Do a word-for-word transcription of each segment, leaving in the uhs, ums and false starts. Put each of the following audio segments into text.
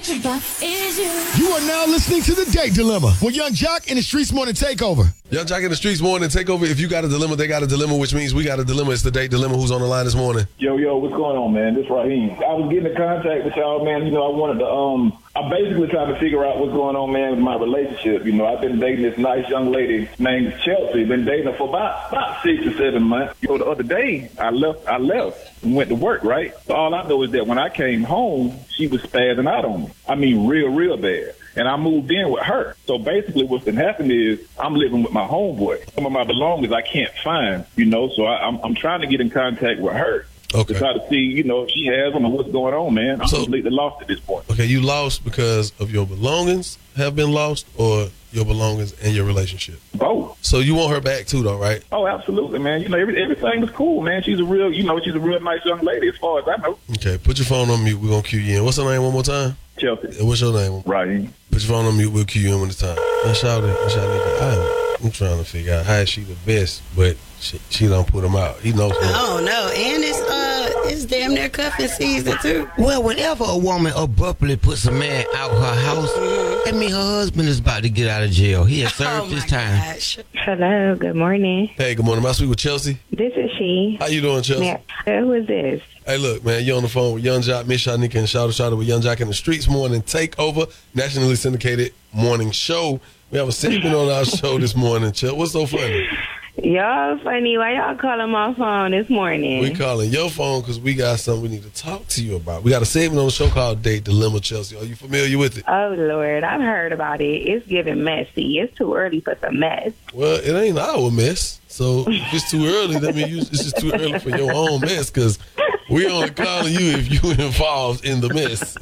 is you. You are now listening to The Date Dilemma with Young Jock and the Streets Morning Takeover. Young Jock in the Streets Morning Takeover. If you got a dilemma, they got a dilemma, which means we got a dilemma. It's The Date Dilemma. Who's on the line this morning? Yo, yo, what's going on, man? This Raheem. I was getting in contact with y'all, man. You know, I wanted to, um, I'm basically trying to figure out what's going on, man, with my relationship. You know, I've been dating this nice young lady named Chelsea. Been dating her for about, about six or seven months. You know, the other day, I left, I left and went to work, right? So all I know is that when I came home, she was spazzing out on me. I mean, real, real bad. And I moved in with her. So basically what's been happening is I'm living with my homeboy. Some of my belongings I can't find, you know, so I, I'm, I'm trying to get in contact with her. Okay. To try to see, you know, if she has them or what's going on, man. I'm So- completely lost at this point. Okay, you lost because of your belongings have been lost or your belongings and your relationship? Both. So you want her back too, though, right? Oh, absolutely, man. You know, every, everything was cool, man. She's a real, you know, she's a real nice young lady as far as I know. Okay, put your phone on mute. We're going to cue you in. What's her name one more time? Chelsea. And what's your name? Right. Put your phone on mute. We'll cue you in one time. And shout it. And shout it. I'm, I'm trying to figure out how is she the best, but she, she don't put him out. He knows her. Oh no, and it's uh, it's damn near cuffing season too. Well, whenever a woman abruptly puts a man out her house, that means her husband is about to get out of jail. He has served Oh his my time. gosh. Hello, good morning. Hey, good morning. Am I speaking with Chelsea? This is she. How you doing, Chelsea? Yeah. Uh, who is this? Hey, look, man, you're on the phone with Young Jock, Miss Shanika, and Shout Shout with Young Jock in the Streets Morning Takeover, nationally syndicated morning show. We have a segment on our show this morning, Chelsea. What's so funny? Y'all funny. Why y'all calling my phone this morning? We calling your phone because we got something we need to talk to you about. We got a segment on the show called Date Dilemma, Chelsea. Are you familiar with it? Oh, Lord. I've heard about it. It's getting messy. It's too early for some mess. Well, it ain't our mess. So if it's too early, that means it's just too early for your own mess because we only calling you if you involved in the mess.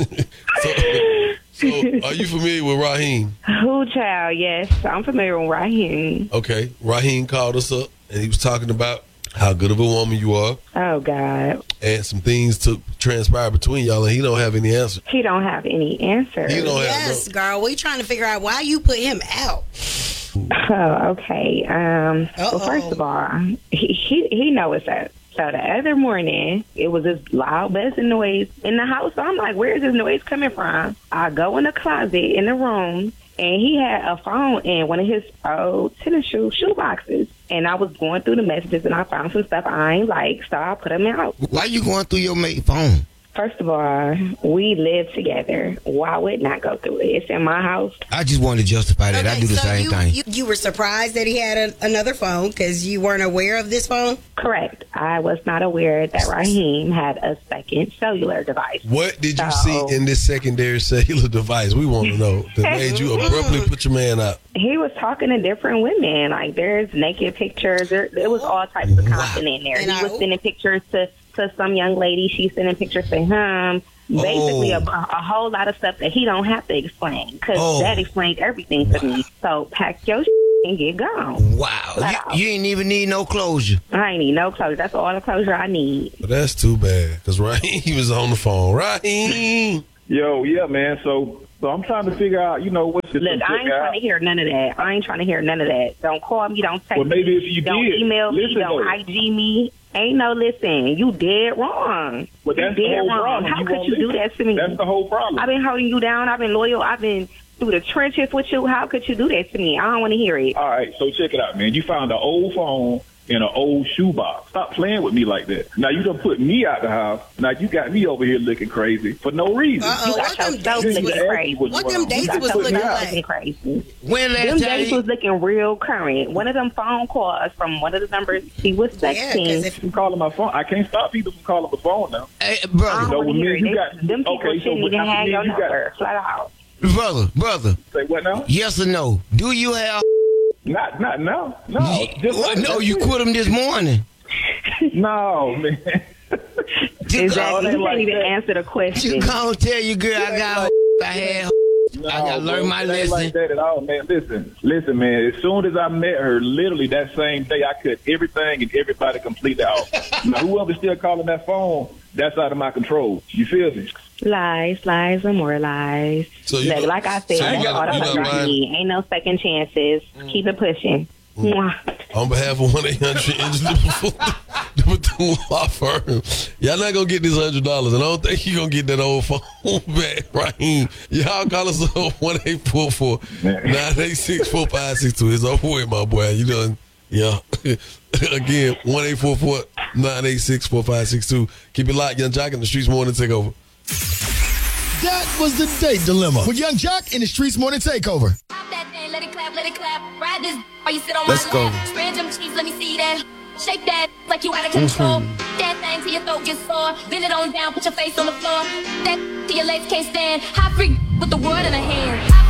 so, so are you familiar with Raheem? Who, child? Yes, I'm familiar with Raheem. Okay. Raheem called us up and he was talking about how good of a woman you are. Oh, God. And some things took transpire between y'all and he don't have any answer. He don't have any answer. He don't Yes, have girl. We trying to figure out why you put him out. Oh, okay. Um, well, first of all, he he, he know what's up. So the other morning, it was this loud buzzing noise in the house. So I'm like, where is this noise coming from? I go in the closet in the room, and he had a phone in one of his old tennis shoe shoe boxes. And I was going through the messages, and I found some stuff I ain't like, so I put them out. Why you going through your mate phone? First of all, we live together. Why would not go through it? It's in my house. I just wanted to justify that. I do the so same you, thing. You, you were surprised that he had a, another phone because you weren't aware of this phone? Correct. I was not aware that Raheem had a second cellular device. What did you So- see in this secondary cellular device? We want to know that made you abruptly put your man out. He was talking to different women. Like, there's naked pictures. There, there was all types of content in there. And he I- was sending pictures to, to some young lady. She's sending pictures to him. Basically, Oh. a, a whole lot of stuff that he don't have to explain because Oh. that explains everything to me. So pack your shit and get gone. Wow. Wow. You, you ain't even need no closure. I ain't need no closure. That's all the closure I need. But that's too bad because Raheem was on the phone. Raheem. Yo, yeah, man. So, so I'm trying to figure out, you know, what's this Look, I ain't trying to hear none of that. I ain't trying to hear none of that. Don't call me. Don't text Well, maybe me. if you don't did, email me. listen, Don't though. I G me. Ain't no listen. You dead wrong. But you that's the dead whole wrong. problem. How You could won't you do listen. that to me? That's the whole problem. I've been holding you down. I've been loyal. I've been through the trenches with you. How could you do that to me? I don't want to hear it. All right, so check it out, man. You found an old phone in an old shoebox. Stop playing with me like that. Now you done put me out the house. Now you got me over here looking crazy for no reason. Uh-oh. You What got them yourself dates looking was- crazy. what them dates You got was yourself looking like? looking crazy. When last Them time dates you- was looking real current. One of them phone calls from one of the numbers he was Yeah, texting. because if I'm calling my phone. I can't stop people from calling the phone now. Hey, I brother, don't So want to when hear me it. and you They- got- them people okay, so shouldn't when even after have me your and you got- number. Flat out. brother, brother, Say what now? yes or no? Do you have... Not, not now. No, just Well, no, you quit him this morning. No, man. You Exactly. gonna, You can't like even that. answer the question. you gonna tell you, girl, I got I had No, I gotta learn bro, my it ain't lesson. like that at all, man. Listen, listen, man. As soon as I met her, literally that same day, I cut everything and everybody completely off. Now, whoever's still calling that phone, that's out of my control. You feel me? Lies, lies, and more lies. So you Look, don't- like I said, so you that's gotta- all the you fuck don't I mind- need. Ain't no second chances. Keep it pushing. Mwah. On behalf of one eight hundred The Bethune Law Firm. Y'all not gonna get this hundred dollars, and I don't think you gonna get that old phone back, Raheem. Y'all call us up one eight four four nine eight six four five six two. It's over with, my boy. You done? Yeah. Again, one eight four four nine eight six four five six two. Keep it locked, Young Jock, and the Streetz Morning Takeover. That was the date dilemma with Young Jock in the Streetz Morning Takeover. Let it clap, let it clap. Ride this while you sit on Let's my go. lap. Spread them cheeks, let me see that. Shake that like you out of control. Mm-hmm. That thing till your throat gets sore. Bend it on down, put your face on the floor. That till your legs can't stand. High freak with the world in a hand.